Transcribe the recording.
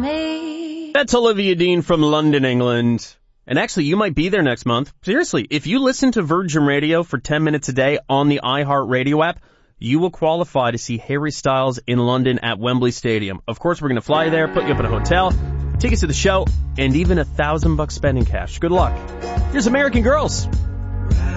me. That's Olivia Dean from London, England. And actually, you might be there next month. Seriously, if you listen to Virgin Radio for 10 minutes a day on the iHeartRadio app, you will qualify to see Harry Styles in London at Wembley Stadium. Of course, we're going to fly you there, put you up in a hotel, tickets to the show, and even $1,000 spending cash. Good luck. Here's American Girls.